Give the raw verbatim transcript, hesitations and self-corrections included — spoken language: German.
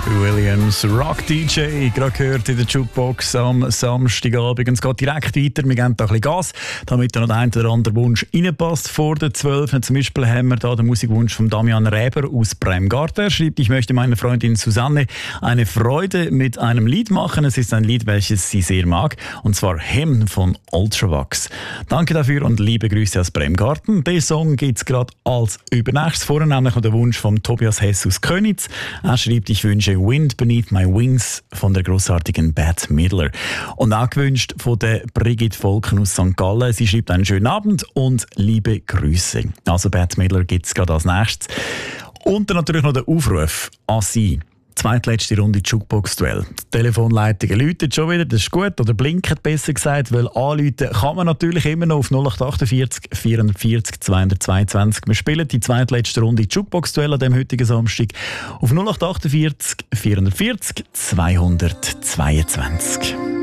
Robbie Williams, Rock D J, gerade gehört in der Jukebox am Samstagabend. Und es geht direkt weiter. Wir geben da ein bisschen Gas, damit da noch der ein oder andere Wunsch reinpasst vor der zwölf. Zum Beispiel haben wir da den Musikwunsch von Damian Räber aus Bremgarten. Er schreibt, ich möchte meiner Freundin Susanne eine Freude mit einem Lied machen. Es ist ein Lied, welches sie sehr mag, und zwar Hymn von Ultravox. Danke dafür und liebe Grüße aus Bremgarten. Den Song gibt es gerade als übernächstes. Vorher nämlich noch der Wunsch von Tobias Hess aus Köniz. Er schreibt, ich wünsche Wind Beneath My Wings von der grossartigen Bette Midler. Und auch gewünscht von der Brigitte Volken aus Sankt Gallen. Sie schreibt einen schönen Abend und liebe Grüße. Also Bette Midler gibt es gerade als nächstes. Und dann natürlich noch der Aufruf an Sie. Zweitletzte Runde Jukebox-Duell. Die Telefonleitungen läuten schon wieder, das ist gut, oder blinken besser gesagt, weil anrufen kann man natürlich immer noch auf null acht achtundvierzig vierundvierzig zweihundertzweiundzwanzig. Wir spielen die zweitletzte Runde Jukebox-Duell an dem heutigen Samstag auf null acht achtundvierzig vierundvierzig zweihundertzweiundzwanzig.